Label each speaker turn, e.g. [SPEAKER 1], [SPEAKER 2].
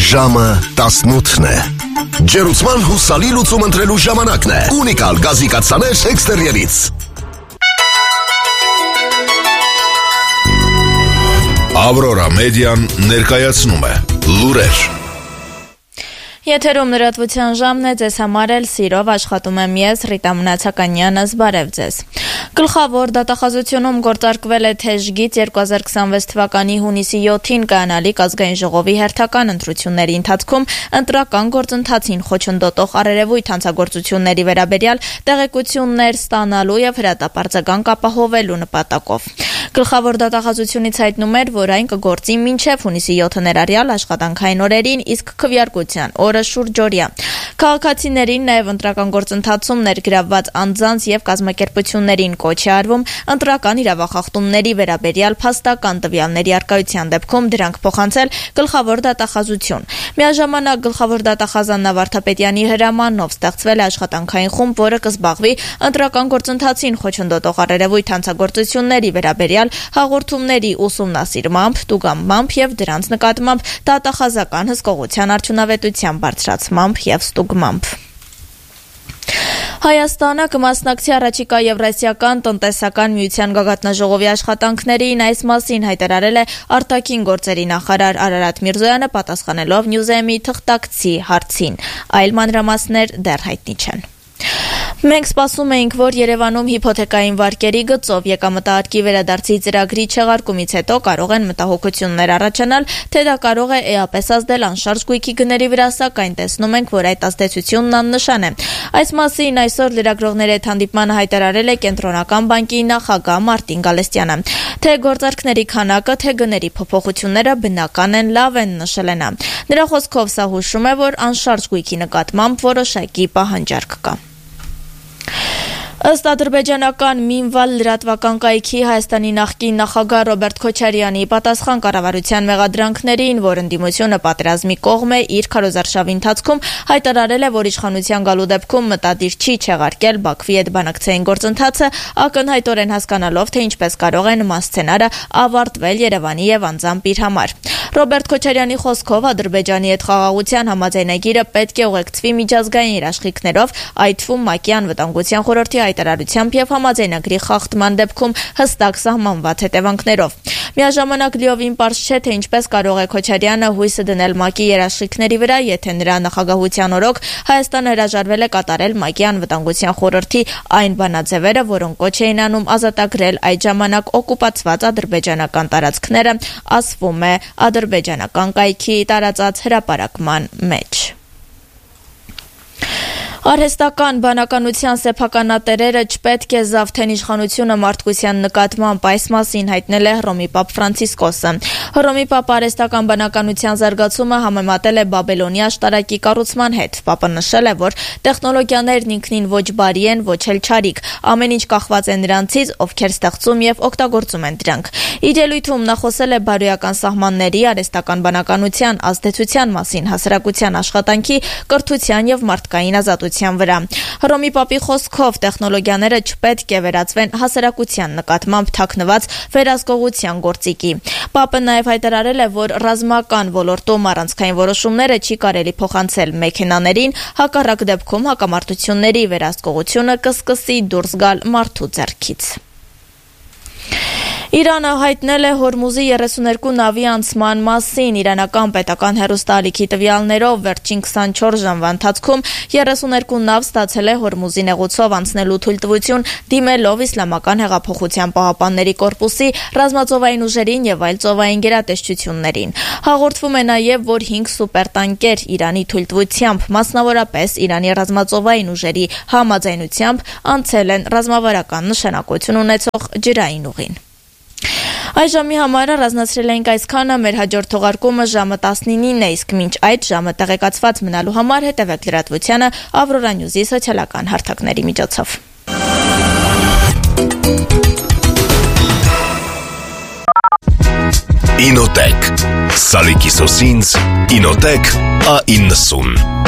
[SPEAKER 1] Ժամը 18-ն է։ Ջերուցման հուսալի լուծում ընտրելու ժամանակն է։ Ունիկալ գազի կաթսաներ էքստերիերից։ Ավրորա մեդիան ներկայացնում է լուրեր։
[SPEAKER 2] Եթերում լրատվության ժամն է, ձեզ համար էլ սիրով աշխատում եմ ես, Ռիտա Մնացականյանս, բարև ձեզ։ Գլխավոր դատախազությունում գործարկվել է թեժգից 2026 թվականի հունիսի 7-ին կայանալիք ազգային ժողովի հերթական ընտրությունների ընթացքում ընտրական գործընթացին խոչընդոտող առերևույթ հանցագործությունների վերաբերյալ տեղեկություններ ստանալու եւ հրատապարծական ապահովելու նպատակով։ Գլխավոր դատախազությունից հայտնում էր, որ այն կգործի մինչև հունիսի 7-ը ներառյալ աշխատանքային օրերին, իսկ քվեարկության օրը շուրջօրյա։ Քաղաքացիներին նաև ընտրական գործընթացում ներգրավված անձանց եւ կազմակերպություններին կոչ է արվում ընտրական իրավախախտումների վերաբերյալ փաստական տվյալների առկայության դեպքում դրանք փոխանցել գլխավոր դատախազություն։ Միաժամանակ գլխավոր դատախազ Աննա Վարդապետյանի հրամանով ստեղծվել է աշխատանքային խումբ, որը կզբաղվի ընտրական գործընթացին խոչընդոտող առերևույթ հանցագործությունների վերաբերյալ հաղորդումների ուսումնասիրմամբ, տուգանմամբ եւ դրանց նկատմամբ դատախազական հսկողության արդյունավետության բարձրացմամբ եւ ստուգմամբ։ Հայաստանը կմասնակցի առաջիկա Եվրասիական տնտեսական միության գագաթնաժողովի աշխատանքներին, այս մասին հայտարարել է արտաքին գործերի նախարար Արարատ Միրզոյանը, պատասխանելով Նյուզեմի թղթակցի հարցին։ Այլ մանրամասներ դեռ հայտնի չեն։ Մենք սպասում էինք, որ Երևանում հիփոթեկային վարկերի գծով եկամտահարկի վերադարձի ծրագրի չեղարկումից հետո կարող են մտահոգություններ առաջանալ, թե դա կարող է էապես ազդել անշարժ գույքի գների վրա, սակայն տեսնում ենք, որ այդ ազդեցությունն աննշան է։ Այս մասին այսօր լրագրողների հետ հանդիպմանը հայտարարել է Կենտրոնական բանկի նախագահ Մարտին Գալստյանը։ Թե գործարքների քանակը, թե գների փոփոխությունները բնական են, լավ են, նշել է նա։ Նրա խոսքով սա հուշում է, որ անշարժ գույքի նկատմամբ որոշակի պահանջարկ կա։ Ըստ ադրբեջանական Մինվալ լրատվական կայքի Հայաստանի նախկին նախագահ Ռոբերտ Քոչարյանի պատասխան կառավարության մեղադրանքներին, որ ընդդիմությունը պատերազմի կողմ է, իր քարոզարշավի ընթացքում հայտարարել է, որ իշխանության գալու դեպքում մտադիր չի չեղարկել Բաքվի հետ բանակցային գործընթացը, ակնհայտորեն հասկանալով, թե ինչպես կարող է նման սցենարը ավարտվել Երևանի եւ անձամբ իր համար։ Ռոբերտ Քոչարյանի խոսքով Ադրբեջանի հետ խաղաղության համաձայնագիրը պետք է ուղեկցվի միջազգային երաշխիքներով, այդ թվում ՄԱԿ-ի անվտանգության խորհրդի հայտարարությամբ եւ համաձայնագրի խախտման դեպքում հստակ սահմանված հետևանքներով։ Միաժամանակ լիովին պարզ չէ, թե ինչպես կարող է Քոչարյանը հույսը դնել ՄԱԿ-ի երաշխիքների վրա, եթե նրա նախագահության օրոք Հայաստանը հրաժարվել է կատարել ՄԱԿ-ի անվտանգության խորհրդի այն բանաձևերը, որոնք կոչ էին անում ազատագրել այդ ժամանակ օկուպացված ադրբեջանական տարածքները, ասվում է ադրբեջանական կայքի տարածած հրապարակման մեջ։ Արհեստական բանականության սեփականատերերը չպետք է զավթեն իշխանությունը մարդկության նկատմամբ, այս մասին հայտնել է Հռոմի Պապ Ֆրանցիսկոսը։ Հռոմի Պապը արհեստական բանականության զարգացումը համեմատել է Բաբելոնի աշտարակի կառուցման հետ։ Պապը նշել է, որ տեխնոլոգիաներն ինքնին ոչ բարի են, ոչ էլ չարիք, ամեն ինչ կախված է նրանցից, ովքեր ստեղծում եւ օգտագործում են դրանք։ Իր ելույթում նա խոսել է բարոյական սահմանների, արհեստական բանականության, ազդեցության մասին, հասարակության աշխատանքի, կրթության եւ մարդկային ազատության վրա։ Հռոմի Պապի խոսքով տեխնոլոգիաները չպետք է վերածվեն հասարակության նկատմամբ թաքնված վերահսկողության գործիքի։ Պապը նաև հայտարարել է, որ ռազմական ոլորտում առանցքային որոշումները չի կարելի փոխանցել մեքենաներին, հակառակ դեպքում հակամարտությունների վերահսկողությունը կսկսի դուրս գալ մարդու ձեռքից։ Իրանը հայտնել է Հորմուզի 32 նավի անցման մասին։ Իրանական պետական հեռուստաալիքի տվյալներով վերջին 24 ժամվա ընթացքում 32 նավ ստացել է Հորմուզի նեղուցով անցնելու թույլտվություն, դիմելով Իսլամական հեղափոխության պահապանների կորպուսի ռազմածովային ուժերին եւ այլ ծովային գերատեսչություններին։ Հաղորդվում է նաեւ, որ 5 սուպերտանկեր Իրանի թույլտվությամբ, մասնավորապես Իրանի ռազմածովային ուժերի համաձայնությամբ անցել են ռազմավարական նշանակություն ունեցող ջրային ուղին։ Այժմի համար առանձնացրել ենք այսքանը, մեր հաջորդ թողարկումը ժամը 19-ին է, իսկ մինչ այդ ժամը տեղեկացված մնալու համար հետևեք լրատվությանը Ավրորա Նյուզի սոցիալական հարթակների միջոցով։
[SPEAKER 1] Ինոտեք Սալիկի սոսինց Ինոտեք A90